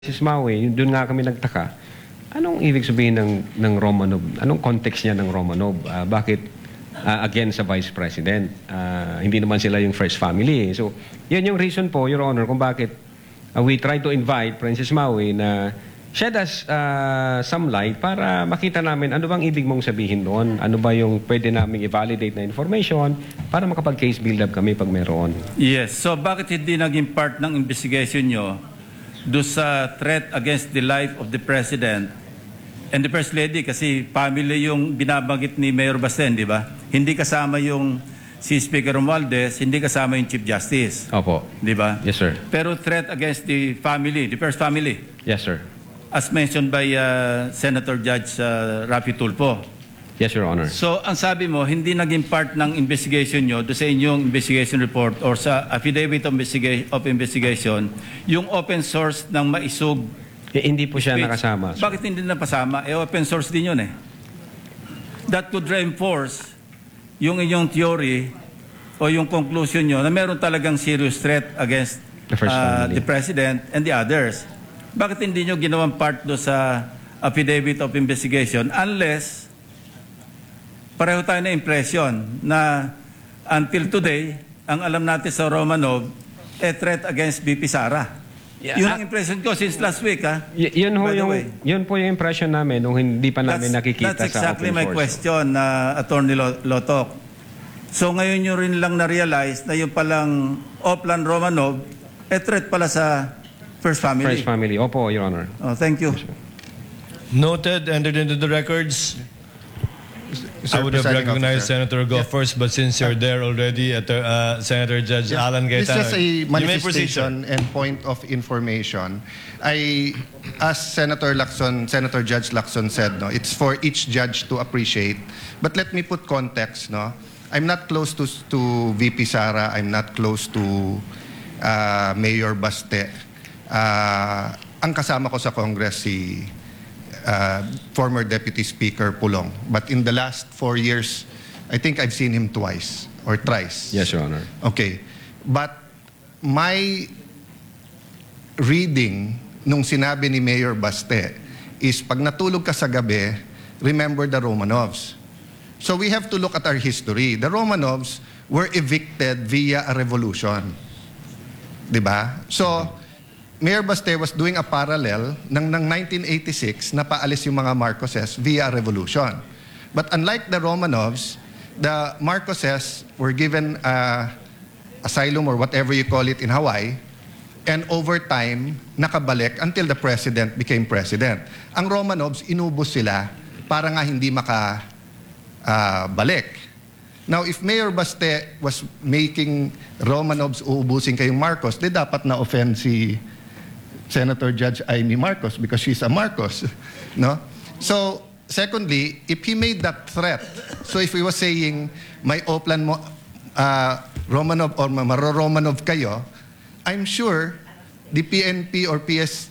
Mrs. Maui, doon nga kami nagtaka. Anong ibig sabihin ng Romanov? Anong context niya ng Romanov? Bakit again sa Vice President? Hindi naman sila yung first family. So, yan yung reason po, Your Honor, kung bakit we try to invite Princess Maui na shed us some light para makita namin ano bang ibig mong sabihin doon. Ano ba yung pwede naming i-validate na information para makapag-case build-up kami pag meron. Yes. So, bakit hindi naging part ng investigation nyo do sa threat against the life of the President and the First Lady, kasi family yung binabanggit ni Mayor Basten, di ba? Hindi kasama yung si Speaker Romualdez, hindi kasama yung Chief Justice. Opo. Di ba? Yes, sir. Pero threat against the family, the First Family. Yes, sir. As mentioned by Senator Judge Rafi Tulfo. Yes, Your Honor. So, ang sabi mo, hindi naging part ng investigation nyo do sa inyong investigation report or sa affidavit of investigation, yung open source ng maisog. Hindi po siya speech. nakasama. Sir. Bakit hindi napasama? Open source din yun eh. That could reinforce yung inyong theory o yung conclusion nyo na meron talagang serious threat against the President and the others. Bakit hindi nyo ginawang part do sa affidavit of investigation unless pareho tayo na impression na until today, ang alam natin sa Romanov, threat against BP Sara. Yeah. Yun ang impression ko since last week, ha? Yun po yung impression namin nung hindi pa namin nakikita that's sa exactly open my source. question, Attorney Lotok. So ngayon nyo rin lang na-realize na yung palang Oplan Romanov, threat pala sa First Family. First Family. Opo, Your Honor. Oh, thank you. Noted, entered into the records. I would have recognized Senator Go first, but since you're there already, Senator Judge Alan Cayetano, this is a manifestation and point of information. As Senator Judge Lacson said, no, it's for each judge to appreciate. But let me put context, no. I'm not close to VP Sara. I'm not close to Mayor Baste. Ang kasama ko sa Congress si former Deputy Speaker Pulong. But in the last 4 years, I think I've seen him twice or thrice. Yes, Your Honor. Okay. But my reading nung sinabi ni Mayor Baste is pag natulog ka sa gabi, remember the Romanovs. So we have to look at our history. The Romanovs were evicted via a revolution. Diba? So, Mayor Baste was doing a parallel ng 1986 na paalis yung mga Marcoses via revolution. But unlike the Romanovs, the Marcoses were given asylum or whatever you call it in Hawaii, and over time, nakabalik until the president became president. Ang Romanovs, inubos sila para nga hindi makabalik. Now, if Mayor Baste was making Romanovs uubusin kayong Marcos, di dapat na-offend si Senator Judge Amy Marcos because she's a Marcos, no? So, secondly, if he made that threat, so if he was saying, may Oplan mo, Romanov or maro-Romanov kayo, I'm sure the PNP or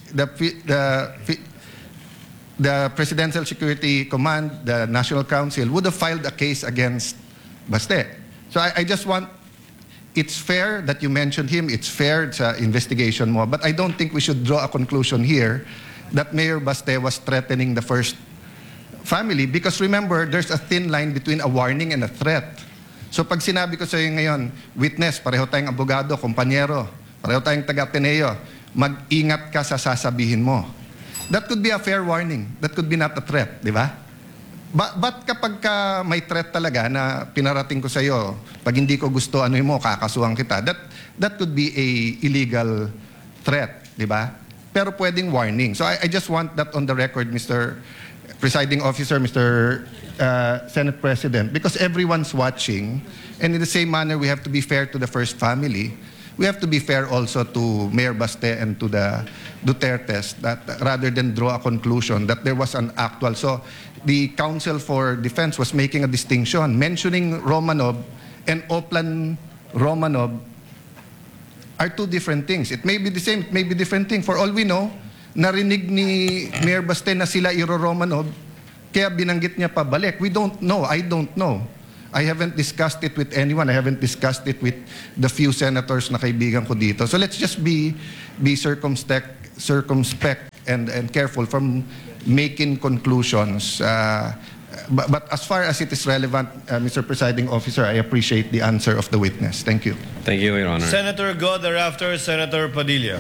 the Presidential Security Command, the National Council, would have filed a case against Baste. So I just want, it's fair that you mentioned him, it's fair sa investigation mo, but I don't think we should draw a conclusion here that Mayor Baste was threatening the First Family because remember, there's a thin line between a warning and a threat. So pag sinabi ko sa iyo ngayon, witness, pareho tayong abogado, kompanyero, pareho tayong taga-Ateneo, mag-ingat ka sa sasabihin mo. That could be a fair warning. That could be not a threat, di ba? But kapag ka may threat talaga na pinarating ko sa iyo, pag hindi ko gusto ano mo, kakasuhan kita, that could be a illegal threat, di ba? Pero pwedeng warning. So I just want that on the record, Mr. Presiding Officer, Mr. Senate President, because everyone's watching, and in the same manner, we have to be fair to the First Family. We have to be fair also to Mayor Baste and to the Dutertes, that rather than draw a conclusion that there was an actual. So the Council for Defense was making a distinction, mentioning Romanov and Oplan Romanov are two different things. It may be the same, it may be different thing. For all we know, narinig ni Mayor Baste na sila Romanov, kaya binanggit niya pabalik. We don't know. I don't know. I haven't discussed it with anyone. I haven't discussed it with the few senators na kaibigan ko dito. So let's just be circumspect circumspect and careful from making conclusions. But as far as it is relevant, Mr. Presiding Officer, I appreciate the answer of the witness. Thank you. Thank you, Your Honor. Senator Go, thereafter Senator Padilla.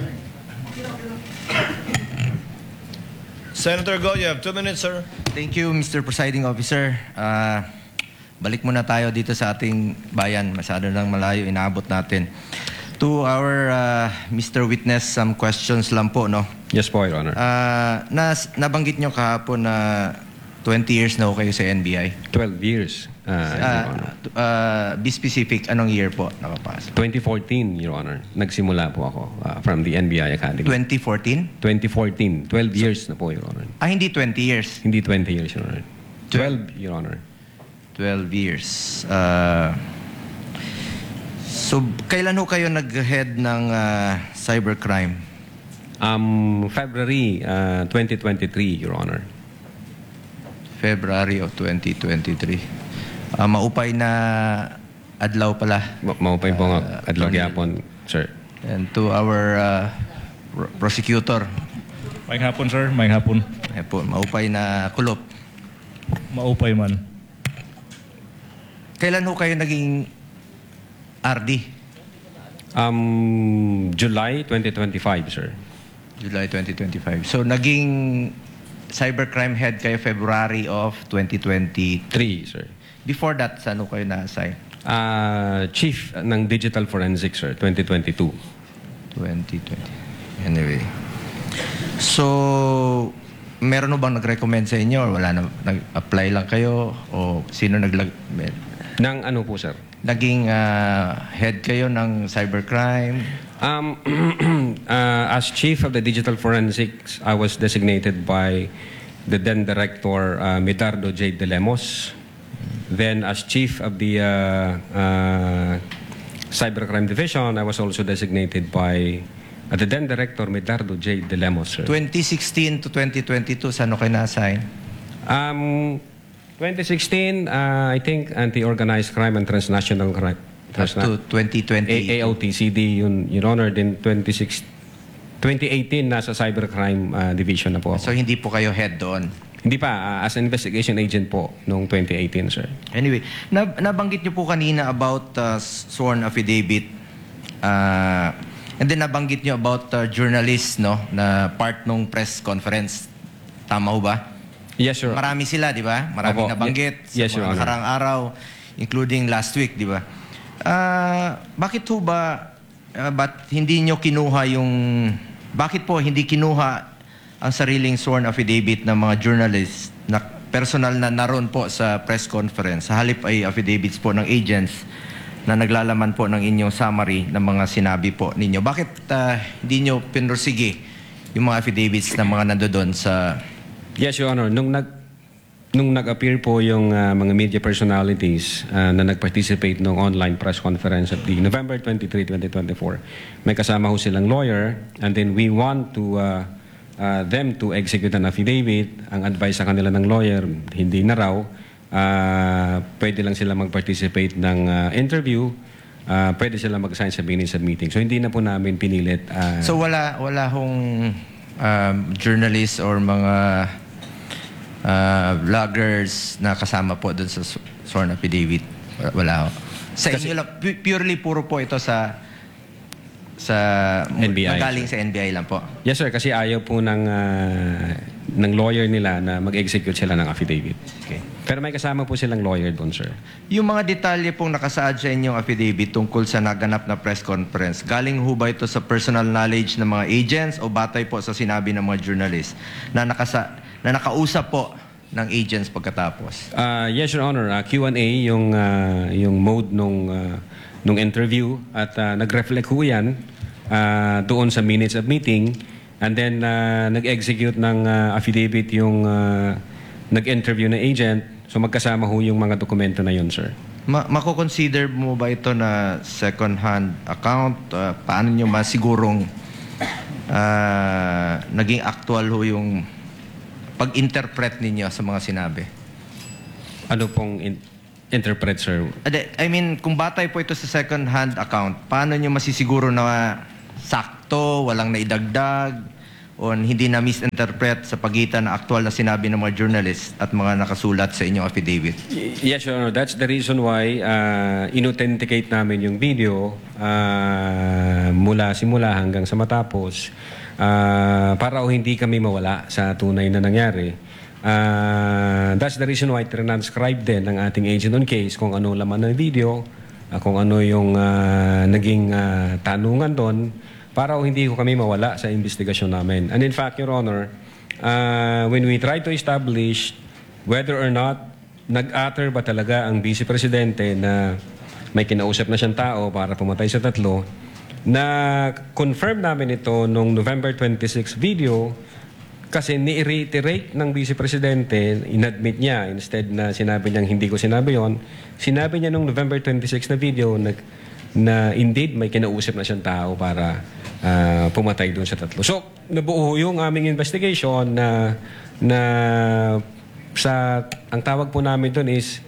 Senator Go, you have 2 minutes, sir. Thank you, Mr. Presiding Officer. Balik muna tayo dito sa ating bayan. Masyado nang malayo, inaabot natin. To our Mr. Witness, some questions lang po, no? Yes po, Your Honor. Nabanggit nyo kahapon na 20 years na ho kayo sa NBI. 12 years, Your Honor. Be specific, anong year po nakapasok? 2014, Your Honor. Nagsimula po ako from the NBI Academy. 2014? 2014. 12 years na po, Your Honor. Hindi 20 years. Hindi 20 years, Your Honor. 12, Your Honor. 12 years. So, kailan ho kayo nag-head ng cybercrime? February 2023, Your Honor. February of 2023. Maupay na adlaw pala. Maupay po nga adlaw gyapon, sir. And to our prosecutor. Maayong hapon, sir. Maayong hapon. Po, maupay na kulop. Maupay man. Kailan ho kayo naging RD? July 2025, sir. July 2025. So, naging cybercrime head kayo February of 2023. 3, sir. Before that, saan ho kayo na-assign? Chief ng Digital Forensics, sir, 2022. 2020. Anyway. So, meron ho bang nag-recommend sa inyo or wala na, nag-apply lang kayo o sino Nang ano po, sir? naging head kayo ng cybercrime? As Chief of the Digital Forensics, I was designated by the then Director Medardo J. De Lemos. Then as Chief of the Cybercrime Division, I was also designated by the then Director Medardo J. De Lemos, sir. 2016 to 2022, saan kayo na-assign? 2016, I think anti-organized crime and transnational crime. Up to 2020. AOTCD, Your Honor. Then 2018, nasa Cybercrime Division na po ako. So, hindi po kayo head doon? Hindi pa. As an investigation agent po, noong 2018, sir. Anyway, nabanggit niyo po kanina about sworn affidavit. And then nabanggit niyo about journalists, no? Na part nung press conference. Tama ho ba? Yes, sir. Marami sila, di ba? Maraming Opo. nabanggit Yes, Your sa mga Honor. nakarang araw, including last week, di ba? Bakit ho ba, ba't hindi nyo kinuha yung, bakit po hindi kinuha ang sariling sworn affidavit ng mga journalists na personal na naroon po sa press conference? Sa halip ay affidavits po ng agents na naglalaman po ng inyong summary ng mga sinabi po ninyo. Bakit hindi nyo pinursige yung mga affidavits ng mga nandoon sa... Yes, Your Honor. Nung nag-appear po yung mga media personalities na nag-participate ng online press conference at the November 23, 2024, may kasama ho silang lawyer, and then we want to them to execute an affidavit. Ang advice sa kanila ng lawyer, hindi na raw. Pwede lang sila mag-participate ng interview. Pwede sila mag-sign sa minutes of meeting. So hindi na po namin pinilit. So wala hong journalists or mga vloggers na kasama po doon sa sworn affidavit? Wala ho. Sa inyo lang, purely puro po ito sa NBI. Magaling sa NBI lang po. Yes, sir. Kasi ayaw po ng lawyer nila na mag-execute sila ng affidavit. Okay. Pero may kasama po silang lawyer doon, sir. Yung mga detalye pong nakasaad sa inyong affidavit tungkol sa naganap na press conference, galing ho ba ito sa personal knowledge ng mga agents o batay po sa sinabi ng mga journalists na nakausap po ng agents pagkatapos? Yes, Your Honor. Q&A yung mode nung interview at nag-reflect ho yan doon sa minutes of meeting, and then nag-execute ng affidavit yung nag-interview na agent. So magkasama ho yung mga dokumento na yun, sir. Mako-consider mo ba ito na second-hand account? Paano nyo masigurong naging actual ho yung pag-interpret ninyo sa mga sinabi? Ano pong interpret, sir? I mean, kung batay po ito sa second-hand account, paano nyo masisiguro na sakto, walang naidagdag, on hindi na misinterpret sa pagitan ng aktual na sinabi ng mga journalist at mga nakasulat sa inyong affidavit? Yes, Your Honor. That's the reason why inauthenticate namin yung video mula simula hanggang sa matapos para hindi kami mawala sa tunay na nangyari. That's the reason why transcribe din ng ating agent on case kung ano laman ng video, kung ano yung naging tanungan doon para hindi ko kami mawala sa investigasyon namin. And in fact, Your Honor, when we try to establish whether or not nag-utter ba talaga ang Vice Presidente na may kinausap na siyang tao para pumatay sa tatlo, na confirm namin ito nung November 26 video kasi ni-reiterate ng Vice Presidente, inadmit niya, instead na sinabi niyang hindi ko sinabi yon, sinabi niya nung November 26 na video na indeed may kinausap na siyang tao para pumatay doon sa tatlo. So, nabuo yung aming investigation na ang tawag po namin doon is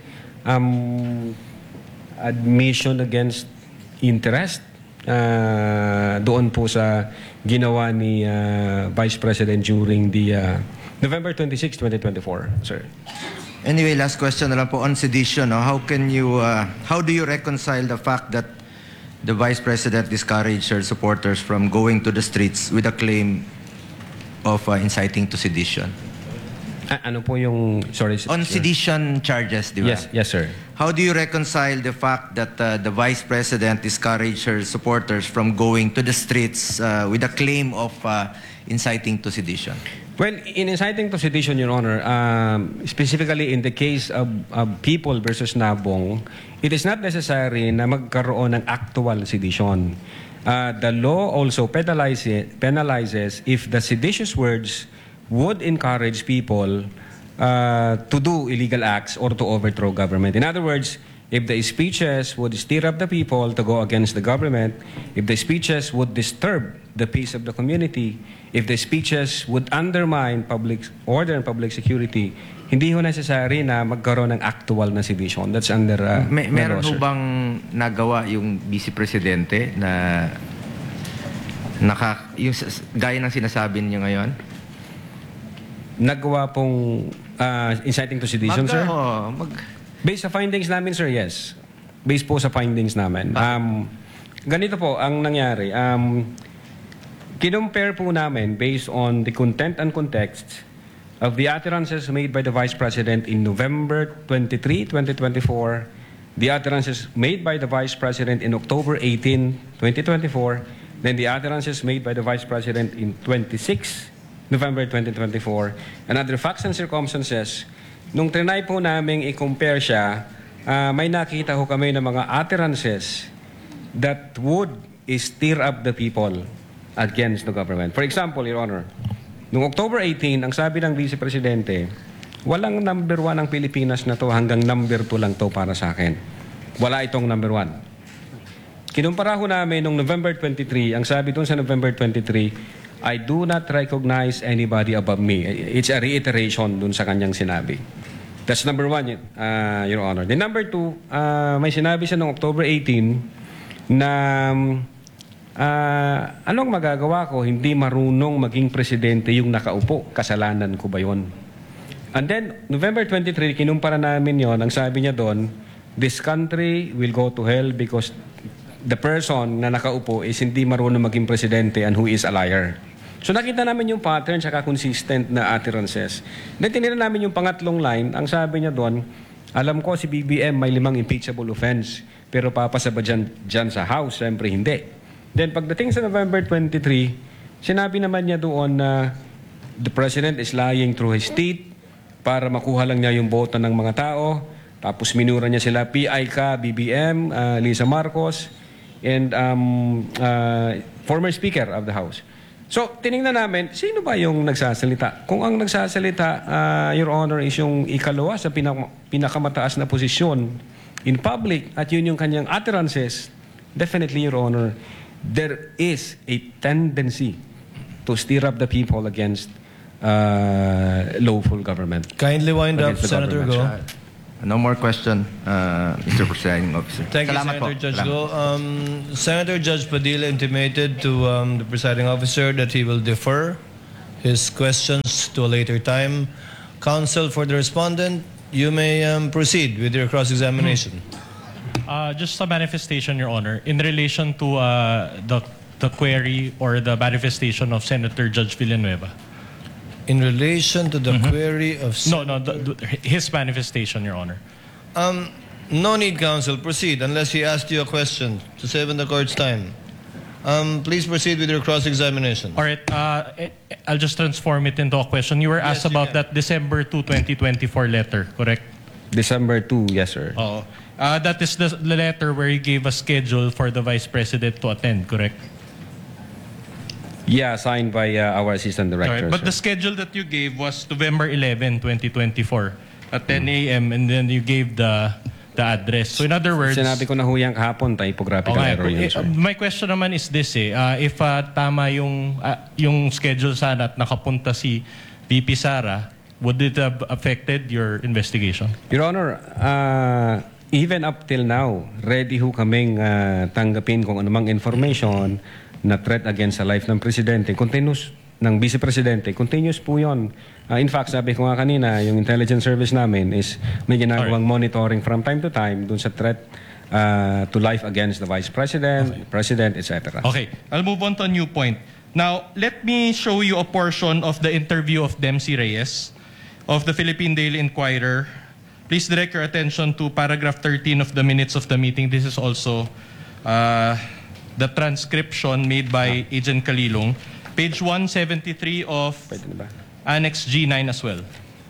admission against interest doon po sa ginawa ni Vice President during the November 26, 2024, sir. Anyway, last question na lang po on sedition. No? How do you reconcile the fact that the Vice President discouraged her supporters from going to the streets with a claim of inciting to sedition? Ano po yung, sorry, On sir? sedition charges, di ba? Yes, sir. How do you reconcile the fact that the Vice President discouraged her supporters from going to the streets with a claim of inciting to sedition? Well, in inciting to sedition, Your Honor, specifically in the case of People versus Nabong, it is not necessary na magkaroon ng actual sedition. The law also penalizes if the seditious words would encourage people to do illegal acts or to overthrow government. In other words, if the speeches would stir up the people to go against the government, if the speeches would disturb the peace of the community, if the speeches would undermine public order and public security, hindi ho necessary na magkaroon ng actual na sedition. That's under Meron ho law, sir. bang nagawa yung Vice Presidente na yung gaya ng sinasabi niyo ngayon? Nagawa pong inciting to sedition, sir? Based sa findings namin, sir, yes. Based po sa findings namin. Ganito po ang nangyari. Kinumpare po namin based on the content and context of the utterances made by the Vice President in November 23, 2024, the utterances made by the Vice President in October 18, 2024, then the utterances made by the Vice President in 26 November 2024, and other facts and circumstances. Nung trinay po namin i-compare siya, may nakita ho kami ng mga utterances that would stir up the people against the government. For example, Your Honor, noong October 18, ang sabi ng Vice Presidente, walang number 1 ang Pilipinas na to, hanggang number 2 lang to para sa akin. Wala itong number 1. Kinumpara ho namin noong November 23, ang sabi doon sa November 23, I do not recognize anybody above me. It's a reiteration dun sa kanyang sinabi. That's number 1, Your Honor. Then number 2, may sinabi siya noong October 18 na anong magagawa ko, hindi marunong maging presidente yung nakaupo, kasalanan ko ba yun? And then, November 23, kinumpara namin yon. Ang sabi niya doon, this country will go to hell because the person na nakaupo is hindi marunong maging presidente and who is a liar. So nakita namin yung pattern saka consistent na utterances. Then tinira namin yung pangatlong line, ang sabi niya doon, alam ko si BBM may 5 impeachable offense, pero papasa ba dyan sa House? Siyempre hindi. Then pagdating sa November 23, sinabi naman niya doon na the President is lying through his teeth para makuha lang niya yung boto ng mga tao. Tapos minura niya sila, PI ka, BBM, Lisa Marcos, and former Speaker of the House. So, tiningnan namin, sino ba yung nagsasalita? Kung ang nagsasalita, Your Honor, is yung ikalawa sa pinakamataas na posisyon in public at yun yung kanyang utterances, definitely, Your Honor, there is a tendency to stir up the people against lawful government. Kindly wind up, Against the Senator Go. government. No more question, Mr. Presiding Officer. Thank you, Salamat Senator po. Judge Salamat. Go. Senator Judge Padilla intimated to the presiding officer that he will defer his questions to a later time. Counsel for the respondent, you may proceed with your cross-examination. Just a manifestation, Your Honor, in relation to the query or the manifestation of Senator Judge Villanueva. In relation to the query of... His manifestation, Your Honor. No need, counsel. Proceed, unless he asked you a question to save in the court's time. Please proceed with your cross-examination. All right, I'll just transform it into a question. You were asked you about can. that December 2, 2024 letter, correct? December 2, yes, sir. Oo. That is the letter where you gave a schedule for the Vice President to attend, correct? Yeah, signed by our assistant All director. right, but sir. the schedule that you gave was November 11, 2024 at 10 a.m. and then you gave the address. So in other words... Sinabi ko na ho yan kahapon, typographical Okay, error yun, sir. my question naman is this if tama yung schedule sana at nakapunta si VP Sara, would it have affected your investigation? Your Honor, even up till now, ready ho kaming tanggapin kung anumang information na threat against the life ng Presidente, continuous, ng Vice Presidente, continuous po yun. In fact, sabi ko nga kanina, yung intelligence service namin is may ginagawang monitoring from time to time dun sa threat to life against the Vice President, President, etc. Okay, I'll move on to a new point. Now, let me show you a portion of the interview of Dempsey Reyes of the Philippine Daily Inquirer. Please direct your attention to paragraph 13 of the minutes of the meeting. This is also the transcription made by Agent Kalilong. Page 173 of Pwede na ba? Annex G9 as well.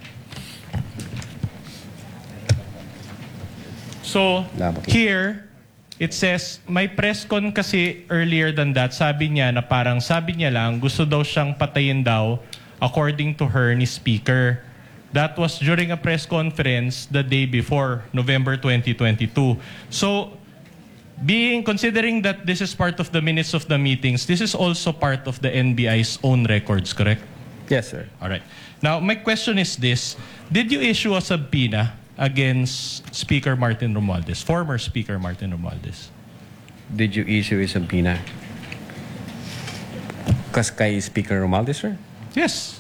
So, here, it says, may press con kasi earlier than that, sabi niya lang, gusto daw siyang patayin daw, according to her, ni Speaker. That was during a press conference the day before, November 2022. So, considering that this is part of the minutes of the meetings, this is also part of the NBI's own records, correct? Yes, sir. All right. Now, my question is this. Did you issue a subpoena against Speaker Martin Romualdez, former Speaker Martin Romualdez? Did you issue a subpoena? Kay Speaker Romualdez, sir? Yes.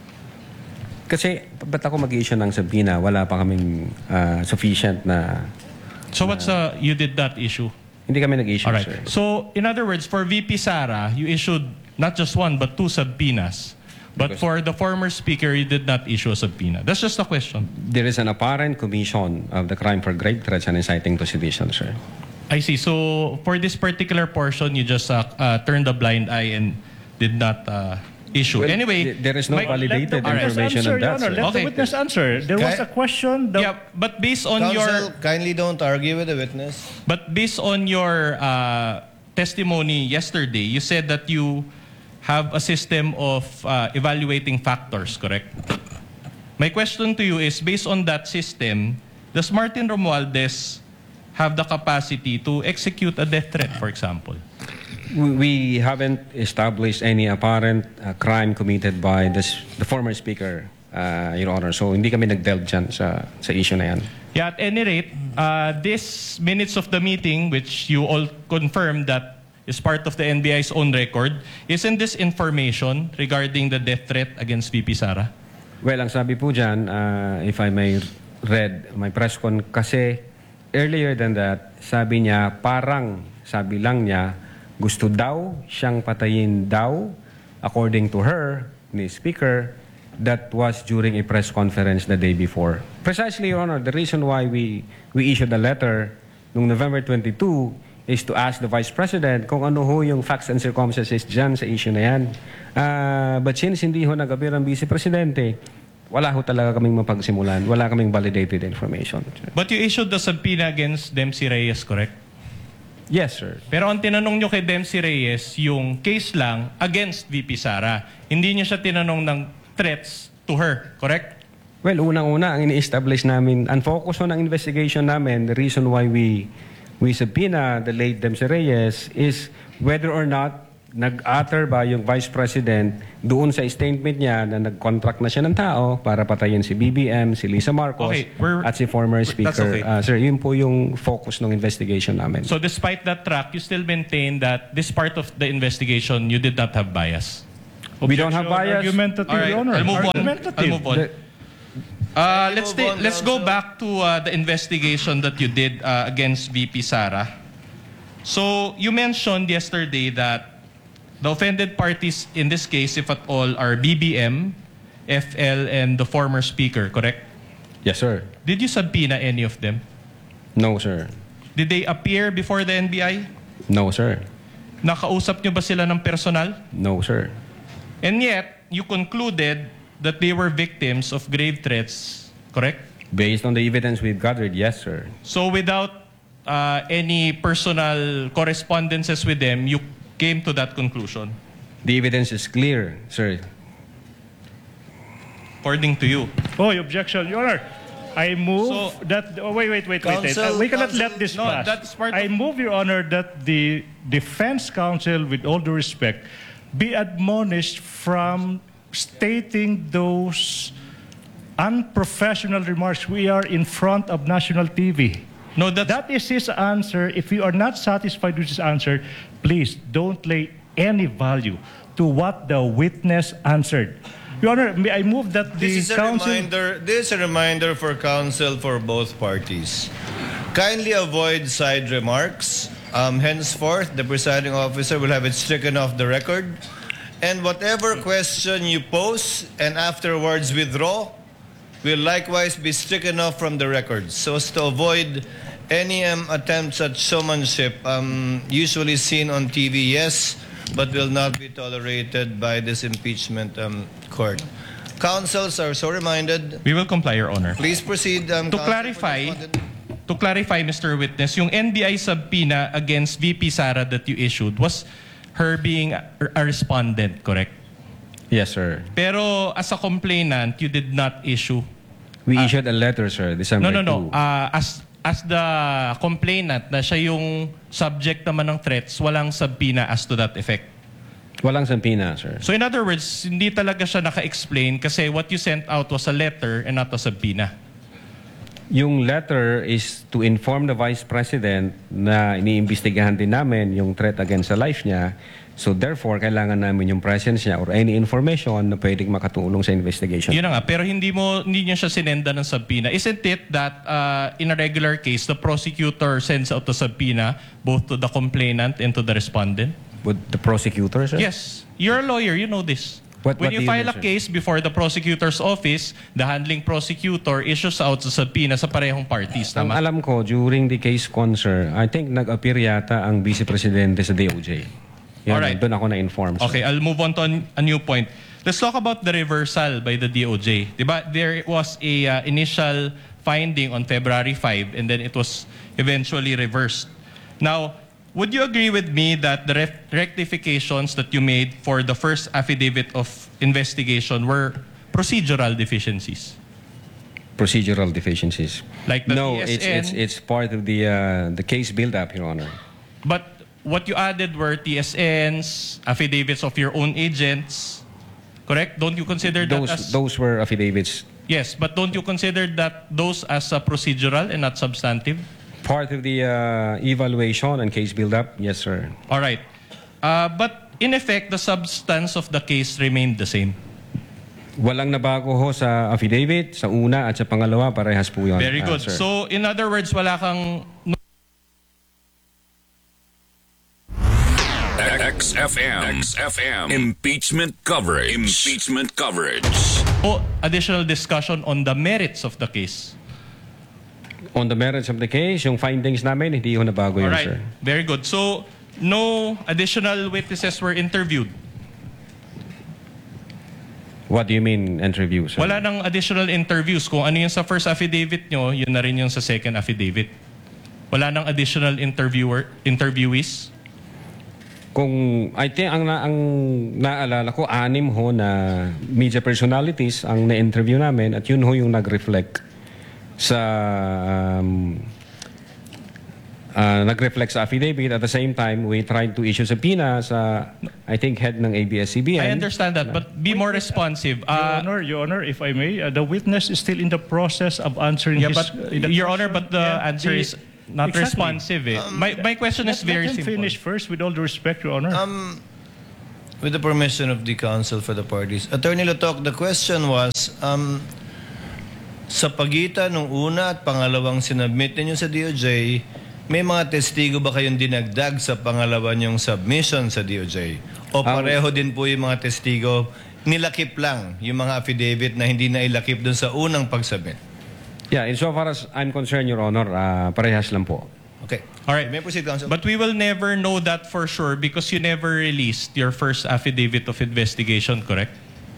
Kasi, ba't ako mag-issue ng subpoena? Wala pa kaming sufficient na... So you did not issue? Hindi kami nag-issue, All right. sir. So, in other words, for VP Sara, you issued not just one, but two subpoenas. But for the former speaker, you did not issue a subpoena. That's just a question. There is an apparent commission of the crime for grave threats and inciting to sedition, sir. I see. So, for this particular portion, you just turned a blind eye and did not issue. Well, anyway, there is no validated information on that, sir. Let the witness answer. There was a question. Yeah, but based on Counsel, kindly don't argue with the witness. But based on your testimony yesterday, you said that you have a system of evaluating factors, correct? My question to you is, based on that system, does Martin Romualdez have the capacity to execute a death threat, for example? We haven't established any apparent crime committed by the former speaker, Your Honor. So, hindi kami nag-delve dyan sa issue na yan. Yeah, at any rate, this minutes of the meeting, which you all confirmed that is part of the NBI's own record, isn't this information regarding the death threat against VP Sara? Well, ang sabi po dyan, if I may read my press con, kasi earlier than that, sabi niya, sabi lang niya, gusto daw siyang patayin daw, according to her, ni Speaker, that was during a press conference the day before. Precisely, Your Honor, the reason why we issued a letter noong November 22 is to ask the Vice President kung ano ho yung facts and circumstances dyan sa issue na yan. But since hindi ho nag-appear ang Vice Presidente, wala ho talaga kaming mapagsimulan. Wala kaming validated information. But you issued the subpoena against Dempsey Reyes, correct? Yes, sir. Pero ang tinanong nyo kay Dempsey Reyes, yung case lang against VP Sara. Hindi niyo siya tinanong ng threats to her, correct? Well, unang-una, ang ini-establish namin, ang focus on ang investigation namin, the reason why we subpoena the late Dempsey Reyes is whether or not nag-utter ba yung Vice President doon sa statement niya na nag-contract na siya ng tao para patayin si BBM, si Lisa Marcos, at si former Speaker. Sir, yun po yung focus ng investigation namin. So despite that track, you still maintain that this part of the investigation, you did not have bias? We don't have bias. Argumentative, All right, Your Honor. I'll move on. Argumentative. I'll move on. Let's go back to the investigation that you did against VP Sara. So you mentioned yesterday that the offended parties in this case, if at all, are BBM, FL, and the former speaker, correct? Yes, sir. Did you subpoena any of them? No, sir. Did they appear before the NBI? No, sir. Nakausap nyo ba sila ng personal? No, sir. And yet, you concluded that they were victims of grave threats, correct? Based on the evidence we've gathered, yes, sir. So without any personal correspondences with them, you came to that conclusion, The evidence is clear, sir. according to you. Oh, objection, Your Honor. I move that. Oh, wait. Counsel, We cannot let this No, pass. that's part I of- move, Your Honor, that the defense counsel, with all due respect, be admonished from stating those unprofessional remarks. We are in front of national TV. No, that's That is his answer. If you are not satisfied with his answer, please don't lay any value to what the witness answered. Your Honor, may I move that the This is a counsel... reminder. This is a reminder for counsel for both parties. Kindly avoid side remarks. Henceforth, the presiding officer will have it stricken off the record, and whatever question you pose and afterwards withdraw will likewise be stricken off from the record, so as to avoid any attempts at showmanship usually seen on TV, yes, but will not be tolerated by this impeachment court. Counsels are so reminded. we will comply, Your Honor. Please proceed. To clarify, Mr. Witness, yung NBI subpoena against VP Sara that you issued was her being a respondent, correct? Yes, sir. Pero as a complainant, you did not issue. We issued a letter, sir, December 2. No. As the complainant na siya yung subject naman ng threats, walang subpoena as to that effect. Walang sampina, sir. So in other words, hindi talaga siya naka-explain kasi what you sent out was a letter and not a subpoena. Yung letter is to inform the Vice President na iniimbestigahan din namin yung threat against sa life niya. So therefore, kailangan namin yung presence niya or any information na pwedeng makatulong sa investigation. Yun na nga, pero hindi niyo siya sinenda ng subpoena. Isn't it that in a regular case, the prosecutor sends out the subpoena both to the complainant and to the respondent? With the prosecutor, sir? Yes. You're a lawyer, you know this. What When do you you file mean, a sir? case before the prosecutor's office, the handling prosecutor issues out sa subpoena sa parehong parties. Ang Tama? alam ko, during the case con, sir, I think nag-appear yata ang Vice Presidente sa DOJ. Yun, Alright. doon ako na-inform, sir. Okay, I'll move on to a new point. Let's talk about the reversal by the DOJ. Diba? There was a initial finding on February 5 and then it was eventually reversed. Now, would you agree with me that the rectifications that you made for the first affidavit of investigation were procedural deficiencies? Procedural deficiencies. Like the No, TSN? it's part of the case build-up, Your Honor. But what you added were TSNs, affidavits of your own agents, correct? Don't you consider that as... Those were affidavits. Yes, but don't you consider that those as procedural and not substantive? Part of the evaluation and case build-up, yes, sir. All right. But in effect, the substance of the case remained the same. Walang nabago ho sa affidavit, sa una at sa pangalawa, parehas po yun. Very good. Sir. So, in other words, wala kang... XFM. Impeachment coverage. additional discussion on the merits of the case. On the merits of the case, yung findings namin, hindi ho nabago All yun, right. sir. Very good. So, no additional witnesses were interviewed. What do you mean, interview, sir? Wala nang additional interviews. Kung ano yung sa first affidavit nyo, yun na rin yung sa second affidavit. Wala nang additional interviewees. Kung, I think, ang naalala ko, 6 ho na media personalities ang na-interview namin at yun ho yung nag-reflect sa affidavit. At the same time, we tried to issue subpoena sa, I think, head ng ABS-CBN. I understand that, but be more responsive. Your Honor, if I may, the witness is still in the process of answering Yeah, his... but Your Honor, but the answer is not responsive. My question is very Let him simple. finish first, with all due respect, Your Honor. with the permission of the counsel for the parties. Attorney Latok, the question was, sa pagitan ng una at pangalawang sinubmit ninyo sa DOJ, may mga testigo ba kayong dinagdag sa pangalawa niyong submission sa DOJ? O pareho din po yung mga testigo, nilakip lang yung mga affidavit na hindi na ilakip dun sa unang pag-submit? Yeah, insofar as I'm concerned, Your Honor, parehas lang po. Okay. All right. May proceed, counsel. But we will never know that for sure because you never released your first affidavit of investigation, correct?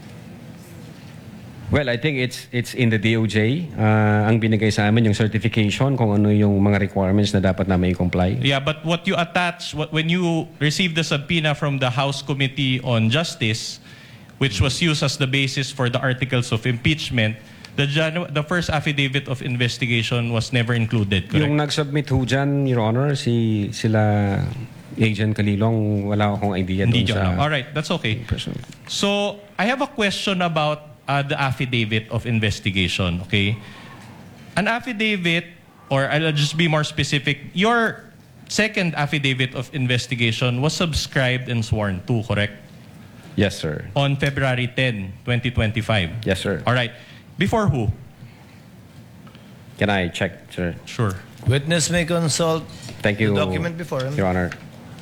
Well, I think it's in the DOJ. Ang binigay sa amin yung certification kung ano yung mga requirements na dapat na may comply. Yeah, but what you attach, when you received the subpoena from the House Committee on Justice, which was used as the basis for the articles of impeachment, the first affidavit of investigation was never included, correct? Yung nag-submit ho dyan, Your Honor, sila Agent Kalilong, wala akong idea Hindi doon nyo sa... alam. All right, that's okay. So, I have a question about the affidavit of investigation, okay? An affidavit, or I'll just be more specific, your second affidavit of investigation was subscribed and sworn to, correct? Yes, sir. On February 10, 2025. Yes, sir. All right. Before who? Can I check, sir? Sure. Witness may consult Thank you, the document before him. Your Honor.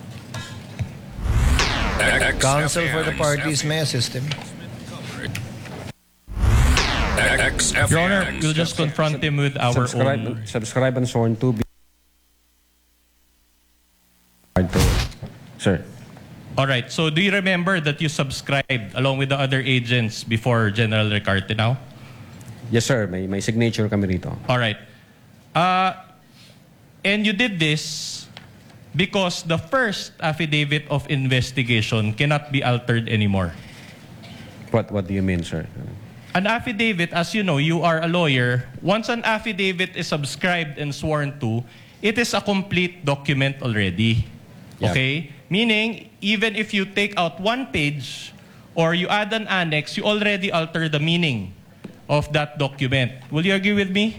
Counsel for the parties may assist him. Your Honor, we'll just confront him with our own... Subscribe and sworn to. Sir. All right. So do you remember that you subscribed along with the other agents before General Recarte now? Yes, sir. May signature kami rito. All right. And you did this because the first affidavit of investigation cannot be altered anymore. What do you mean, sir? An affidavit, as you know, you are a lawyer. Once an affidavit is subscribed and sworn to, it is a complete document already. Yeah. Okay? Meaning, even if you take out one page or you add an annex, you already alter the meaning of that document. Will you agree with me?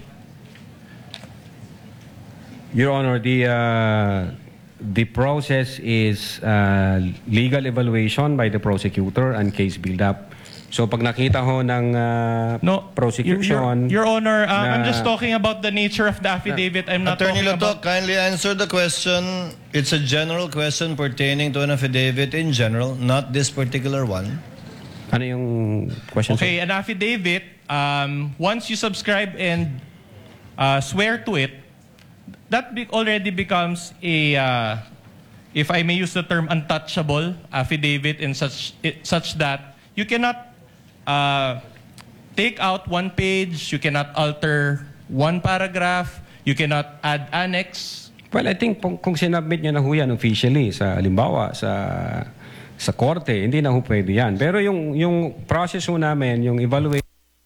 Your Honor, the process is legal evaluation by the prosecutor and case build-up. So pag nakita ho ng prosecution... Your Honor, I'm just talking about the nature of the affidavit. I'm not Attorney talking Latok, about... kindly answer the question. It's a general question pertaining to an affidavit in general, not this particular one. Ano yung question, Okay, sir? an affidavit, once you subscribe and swear to it, that already becomes a, if I may use the term, untouchable affidavit in such that you cannot take out one page, you cannot alter one paragraph, you cannot add annex. Well, I think kung sinubmit niya na ho yan officially, sa halimbawa, sa korte, hindi na ho pwede yan. Pero yung process ho namin, yung evaluation...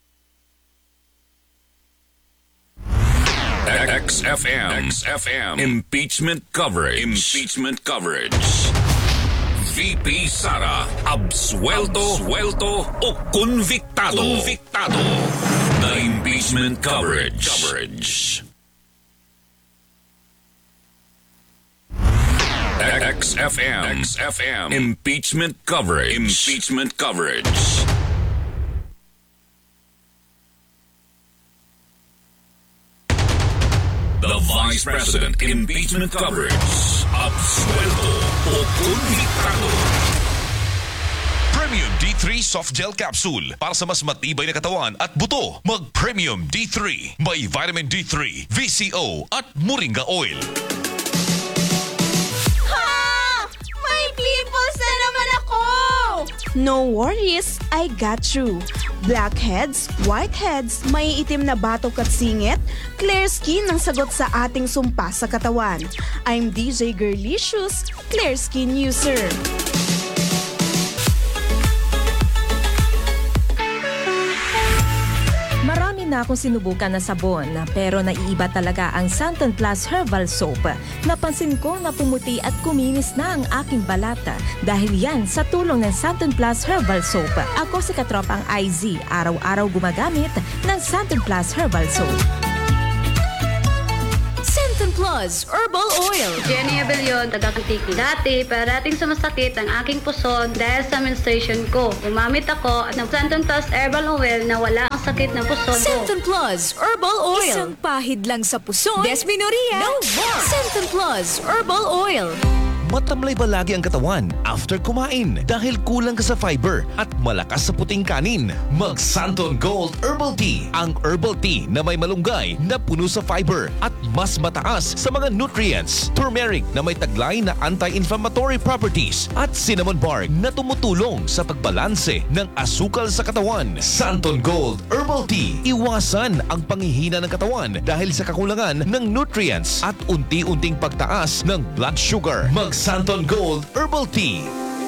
XFM. Impeachment coverage. VP Sara, absuelto o convictado. The impeachment coverage. XFM. Impeachment coverage. The Vice President impeachment coverage. Absuelto o convictado. Premium D3 Soft Gel Capsule para sa mas matibay na katawan at buto. Mag Premium D3. May Vitamin D3, VCO at Moringa Oil. May pimples na naman ako! No worries, I got you. Blackheads, whiteheads, may itim na batok at singit, clear skin ang sagot sa ating sumpa sa katawan. I'm DJ Girlicious, clear skin user. Marami na akong sinubukan na sabon, pero naiiba talaga ang Santon Plus Herbal Soap. Napansin ko na pumuti at kuminis na ang aking balat dahil yan sa tulong ng Santon Plus Herbal Soap. Ako si Katropang IZ, araw-araw gumagamit ng Santon Plus Herbal Soap. Santon Plus Herbal Oil. Jenny Abellion, taga-Antique. Dati, parating sumasakit ang aking puson dahil sa menstruation ko. Gumamit ako ng Santon Plus Herbal Oil na wala ang sakit ng puson ko. Santon Plus Herbal Oil. Isang pahid lang sa puson. Desminoria. No more. Santon Plus Herbal Oil. Matamlay ba lagi ang katawan after kumain dahil kulang ka sa fiber at malakas sa puting kanin? Mag Santon Gold Herbal Tea, ang herbal tea na may malunggay na puno sa fiber at mas mataas sa mga nutrients. Turmeric na may taglay na anti-inflammatory properties at cinnamon bark na tumutulong sa pagbalanse ng asukal sa katawan. Santon Gold Herbal Tea, iwasan ang panghihina ng katawan dahil sa kakulangan ng nutrients at unti-unting pagtaas ng blood sugar. Mag Santon Gold Herbal Tea.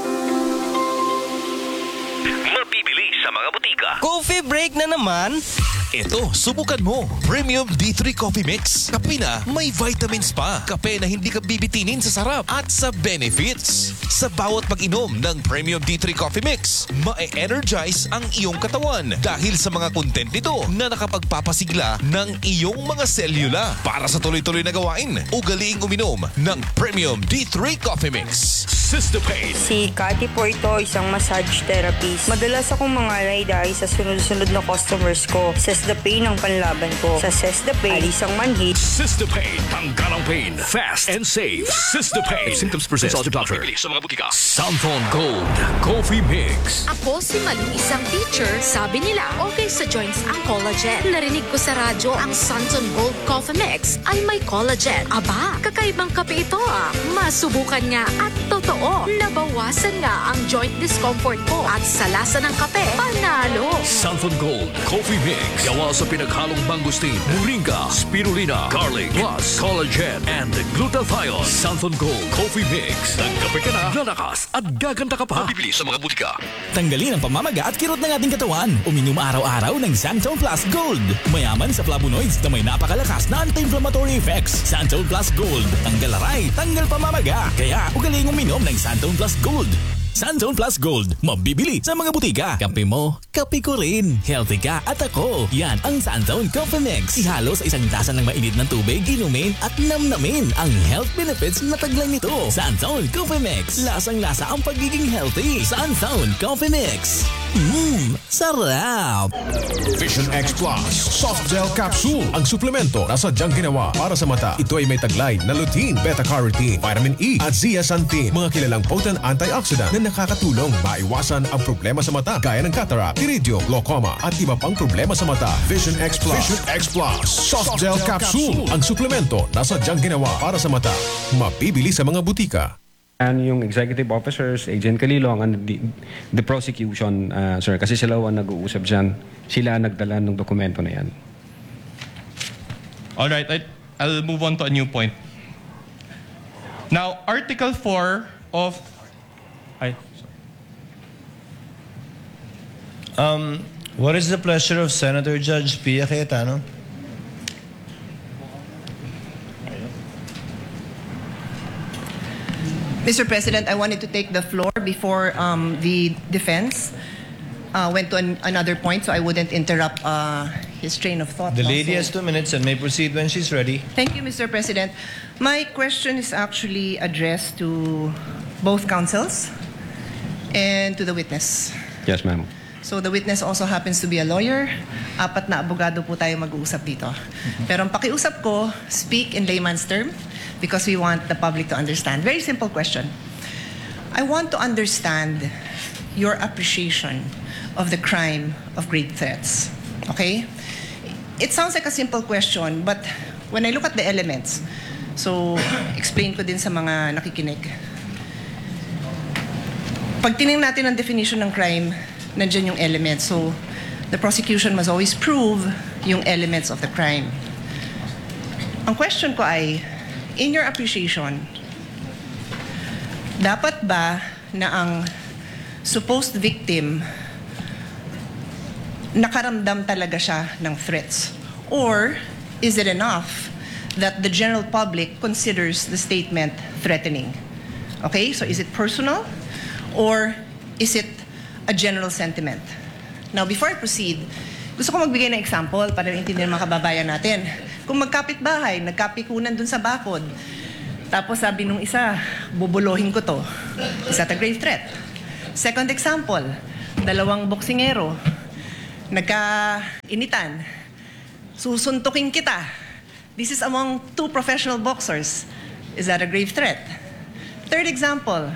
Mabibili sa mga butika. Coffee break na naman? Ito, subukan mo. Premium D3 Coffee Mix. Kape na may vitamins pa. Kape na hindi ka bibitinin sa sarap at sa benefits. Sa bawat pag-inom ng Premium D3 Coffee Mix, ma-energize ang iyong katawan dahil sa mga content nito na nakapagpapasigla ng iyong mga selula. Para sa tuloy-tuloy na gawain, ugaliing uminom ng Premium D3 Coffee Mix. Systopay. Si Cathy po ito, isang massage therapist. Madalas akong mangalay dahil sa sunod-sunod na customers ko. Systopay ng panlaban ko. Sa Systopay, alis ang manhid. Systopay, tanggal ang pain. Fast and safe. Systopay. If symptoms persist, consult your doctor. Sa mga butika. Santon Gold Coffee Mix. Ako si Malu, isang teacher. Sabi nila, okay sa joints ang collagen. Narinig ko sa radyo, ang Santon Gold Coffee Mix ay may collagen. Aba, kakaibang kape ito ah. Masubukan nga at totoo, nabawasan nga ang joint discomfort ko. At sa lasa ng kape, panalo. Santon Gold Coffee Mix. Gawa sa pinaghalong mangustin, moringa, spirulina, garlic, plus collagen and glutathione. Santon Gold Coffee Mix. Nagkape ka na, lalakas at gaganda ka pa. Mabibili sa mga butika. Tanggalin ang pamamaga at kirot ng ating katawan. Uminom araw-araw ng Santon Plus Gold. Mayaman sa flavonoids na may napakalakas na anti-inflammatory effects. Santon Plus Gold. Tanggal aray, tanggal pamamaga. Kaya ugaling uminom ng Santon Plus Gold. Santon Plus Gold. Mabibili sa mga butika. Kape mo, kape ko rin. Healthy ka at ako. Yan ang Santon Coffee Mix. Ihalo sa isang tasa ng mainit ng tubig, inumin at namnamin ang health benefits na taglay nito. Santon Coffee Mix. Lasang-lasa ang pagiging healthy. Santon Coffee Mix. Sarap! Vision X Plus Soft Gel Capsule. Ang suplemento na sadyang ginawa para sa mata. Ito ay may taglay na lutein, beta-carotene, vitamin E at zeaxanthin. Mga kilalang potent antioxidant na nakakatulong maiwasan ang problema sa mata gaya ng cataract, iridio, glaucoma at iba pang problema sa mata. Vision X Plus. Vision X Plus Soft Gel Capsule. Ang suplemento na sadyang ginawa para sa mata. Mabibili sa mga butika. And yung executive officers, Agent Calilong, and the prosecution, sir, kasi sila ang nag-uusap dyan. Sila nagdala ng dokumento na yan. All right, I'll move on to a new point. Now, Article 4 of... What is the pleasure of Senator Judge Pia Cayetano? Mr. President, I wanted to take the floor before the defense went to another point, so I wouldn't interrupt his train of thought. The lady has 2 minutes and may proceed when she's ready. Thank you, Mr. President. My question is actually addressed to both counsels and to the witness. Yes, ma'am. So the witness also happens to be a lawyer. 4 na abogado po tayo mag-uusap dito. Pero ang pakiusap ko, speak in layman's term because we want the public to understand. Very simple question. I want to understand your appreciation of the crime of grave threats. Okay? It sounds like a simple question, but when I look at the elements, so explain ko din sa mga nakikinig. Pag tinignan natin ang definition ng crime, nandiyan yung elements. So, the prosecution must always prove yung elements of the crime. Ang question ko ay, in your appreciation, dapat ba na ang supposed victim nakaramdam talaga siya ng threats? Or is it enough that the general public considers the statement threatening? Okay, so is it personal? Or is it a general sentiment? Now, before I proceed, Gusto ko magbigay ng example para maintindihan mga kababayan natin. Kung magkapit-bahay, nagkapikunan dun sa bakod, tapos sabi nung isa, bubulohin ko to. Is that a grave threat? Second example, dalawang boksingero, nagkainitan, susuntukin kita. This is among two professional boxers. Is that a grave threat? Third example,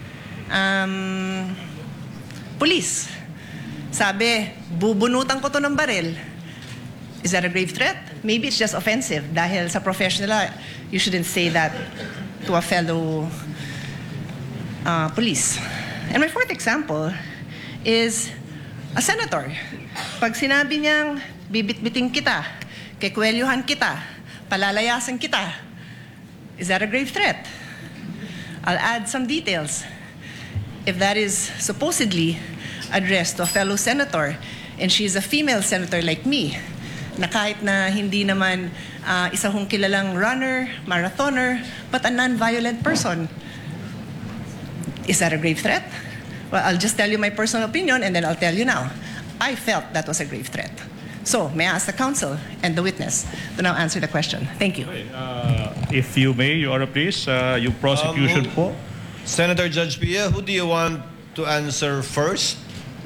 police. Sabi, bubunutan ko to ng baril. Is that a grave threat? Maybe it's just offensive. Dahil sa professional, you shouldn't say that to a fellow police. And my fourth example is a senator. Pag sinabi niyang, bibit-biting kita, kikwelyuhan kita, palalayasan kita, is that a grave threat? I'll add some details. If that is supposedly addressed to a fellow senator, and she's a female senator like me, na kahit na hindi naman isa hong kilalang runner, marathoner, but a non-violent person, is that a grave threat? Well, I'll just tell you my personal opinion, and then I'll tell you now. I felt that was a grave threat. So, may I ask the counsel and the witness to now answer the question? Thank you. If you may, Your Honor, please, yung prosecution po. Senator Judge Pia, who do you want to answer first?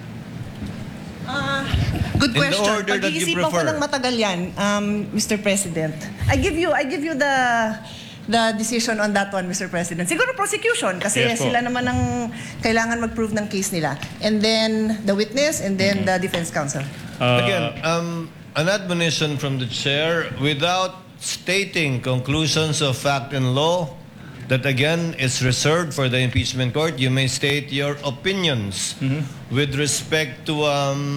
Good In the question. order that you Pag-iisipan ko prefer. ng matagal yan, Mr. President. I give you the decision on that one, Mr. President. Siguro prosecution, kasi Yes po. sila naman ang kailangan mag-prove ng case nila. And then the witness, and then the defense counsel. Again, an admonition from the chair, without stating conclusions of fact and law, that again is reserved for the impeachment court. You may state your opinions with respect to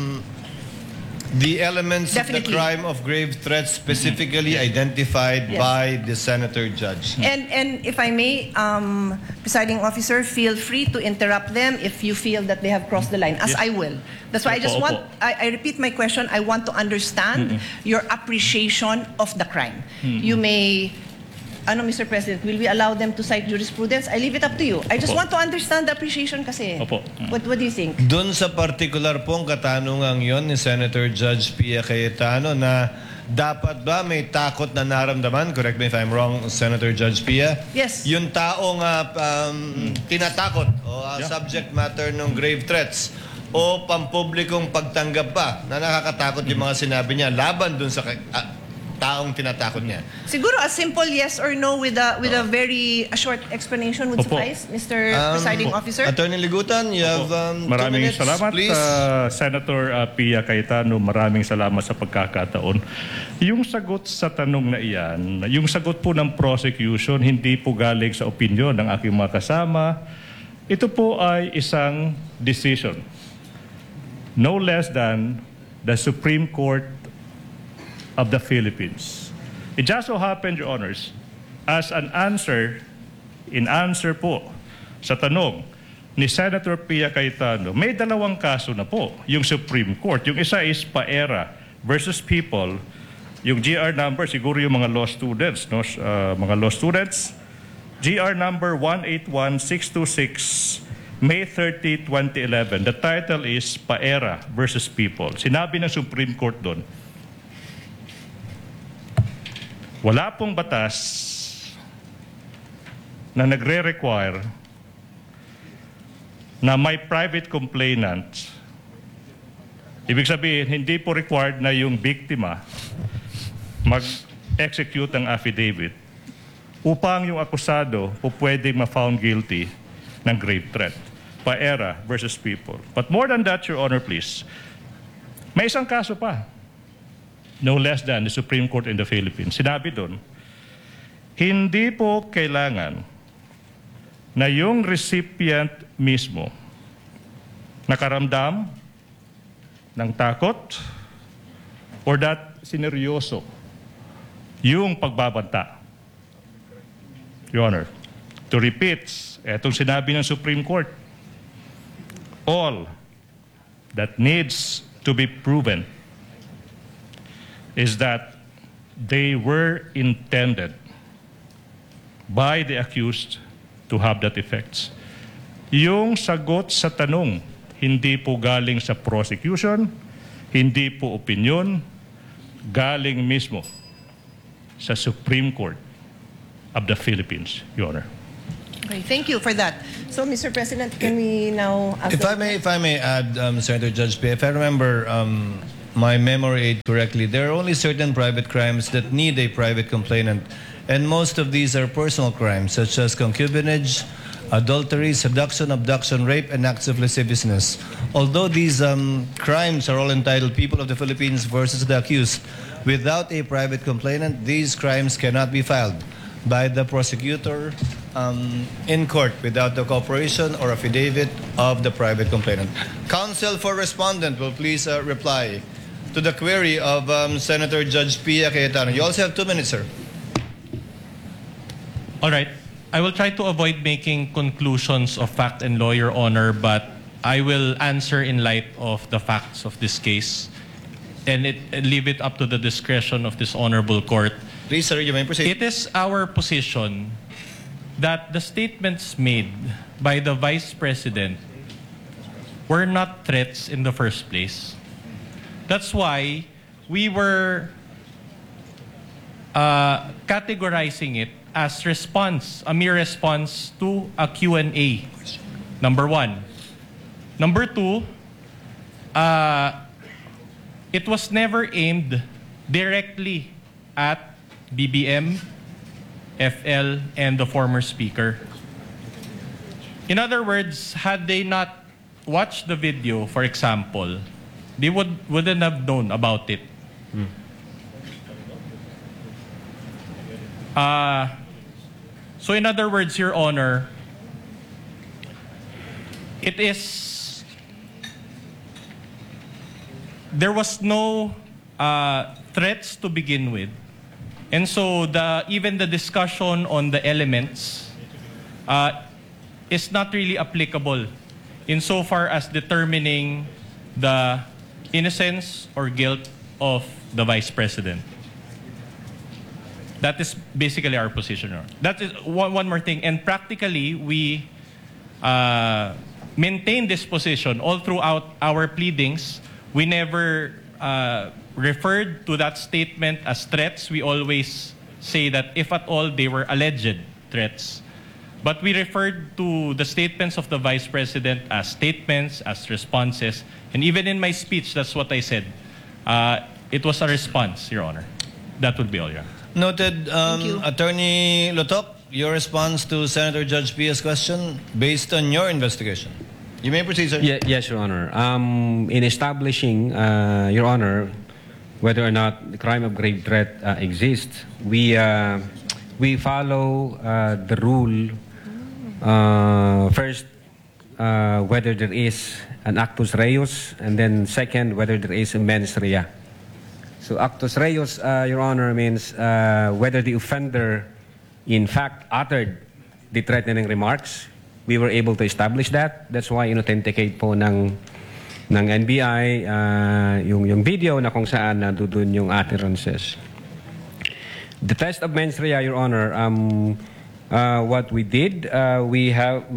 the elements of the Definitely. crime of grave threats specifically identified Yes. by the senator judge. And if I may, presiding officer, feel free to interrupt them if you feel that they have crossed the line, as I will. That's why I just want, I repeat my question, I want to understand your appreciation of the crime. You may, Mr. President, will we allow them to cite jurisprudence? I leave it up to you. I just want to understand the appreciation kasi. What do you think? Doon sa particular pong katanungang yon ni Senator Judge Pia Cayetano na dapat ba may takot na naramdaman, correct me if I'm wrong, Senator Judge Pia? Yes. Yung taong tinatakot o subject matter ng grave threats o pampublikong pagtanggap ba na nakakatakot yung mga sinabi niya laban doon sa taong tinatakot niya. Siguro a simple yes or no with a very short explanation would suffice, Mr. Presiding Officer. Attorney Ligutan, you have 2 Maraming minutes, salamat, please. Senator Pia Cayetano. Maraming salamat sa pagkakataon. Yung sagot sa tanong na iyan, yung sagot po ng prosecution, hindi po galing sa opinion ng aking mga kasama. Ito po ay isang decision. No less than the Supreme Court of the Philippines. It just so happened, Your Honors, as an answer, in answer po sa tanong ni Senator Pia Cayetano, may dalawang kaso na po yung Supreme Court. Yung isa is Paera versus People. Yung GR number, siguro yung mga law students, no? Mga law students, GR number 181626, May 30, 2011. The title is Paera versus People. Sinabi ng Supreme Court doon, wala pong batas na nagre-require na may private complainant. Ibig sabihin, hindi po required na yung biktima mag-execute ng affidavit upang yung akusado po pwedeng ma-found guilty ng grave threat. Paera versus People. But more than that, Your Honor, please, may isang kaso pa. No less than the Supreme Court in the Philippines. Sinabi doon, hindi po kailangan na yung recipient mismo nakaramdam ng takot or that sineryoso yung pagbabanta. Your Honor, to repeat, etong sinabi ng Supreme Court, all that needs to be proven is that they were intended by the accused to have that effects. Yung sagot sa tanong, hindi po galing sa prosecution, hindi po opinion, galing mismo sa Supreme Court of the Philippines, Your Honor. Okay, thank you for that. So, Mr. President, can we now... If I may add, Senator Judge P, if I remember my memory aid correctly, there are only certain private crimes that need a private complainant, and most of these are personal crimes, such as concubinage, adultery, seduction, abduction, rape, and acts of lasciviousness. Although these crimes are all entitled People of the Philippines versus the accused, without a private complainant, these crimes cannot be filed by the prosecutor in court without the cooperation or affidavit of the private complainant. Counsel for respondent will please reply to the query of Senator Judge Pia Cayetano. You also have 2 minutes, sir. All right. I will try to avoid making conclusions of fact and law, Your Honor, but I will answer in light of the facts of this case and leave it up to the discretion of this honorable court. Please, sir, you may proceed. It is our position that the statements made by the Vice President were not threats in the first place. That's why we were categorizing it as response, a mere response to a Q&A. Number one. Number two, it was never aimed directly at BBM, FL, and the former speaker. In other words, had they not watched the video, for example, they wouldn't have known about it. So in other words, Your Honor, there was no threats to begin with. And so even the discussion on the elements is not really applicable insofar as determining the innocence or guilt of the Vice President. That is basically our position. That is one more thing. And practically, we maintain this position all throughout our pleadings. We never referred to that statement as threats. We always say that if at all, they were alleged threats. But we referred to the statements of the Vice President as statements, as responses. And even in my speech, that's what I said. It was a response, Your Honor. That would be all, Your Honor. Noted. Attorney Lotok, your response to Senator Judge Pia's question based on your investigation. You may proceed, sir. Yes, Your Honor. In establishing, Your Honor, whether or not the crime of grave threat exists, we follow the rule. First, whether there is an actus reus, and then second, whether there is a mens rea. So actus reus, Your Honor, means whether the offender in fact uttered the threatening remarks. We were able to establish that. That's why in-authenticate po ng NBI yung video na kung saan nandun yung utterances. The test of mens rea, Your Honor, what we did, we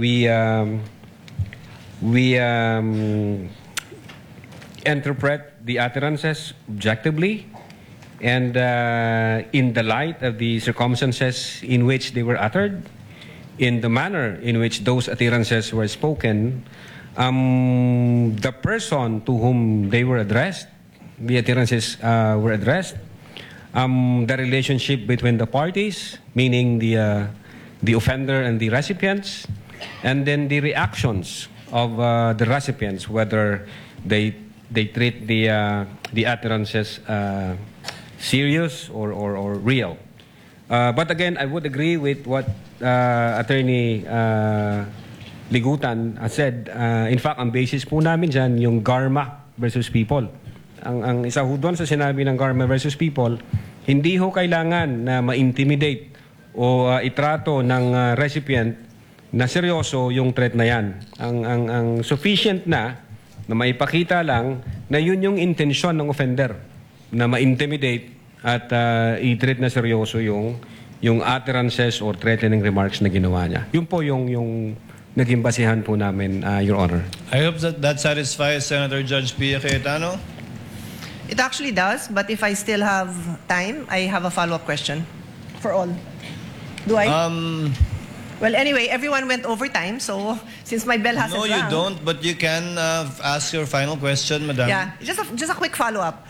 interpret the utterances objectively and in the light of the circumstances in which they were uttered, in the manner in which those utterances were spoken, the person to whom they were addressed, the utterances were addressed, the relationship between the parties, meaning the offender and the recipients, and then the reactions of the recipients, whether they treat the utterances serious or real. But again, I would agree with what Attorney Ligutan said. In fact, ang basis po namin dyan, yung Garma versus People. Ang isa ho doon sa sinabi ng Garma versus People, hindi ho kailangan na ma-intimidate o itrato ng recipient na seryoso yung threat na yan. Ang sufficient na maipakita lang na yun yung intensyon ng offender, na ma-intimidate at i-treat na seryoso yung utterances or threatening remarks na ginawa niya. Yun po yung naging basihan po namin, Your Honor. I hope that satisfies Senator Judge Pia Cayetano. It actually does, but if I still have time, I have a follow-up question for all. Do I? Well, anyway, everyone went over time, so since my bell hasn't No, rung... you don't, but you can ask your final question, Madam. Yeah, just a quick follow-up.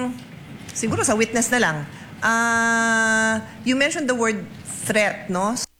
Siguro sa witness na lang. You mentioned the word threat, no?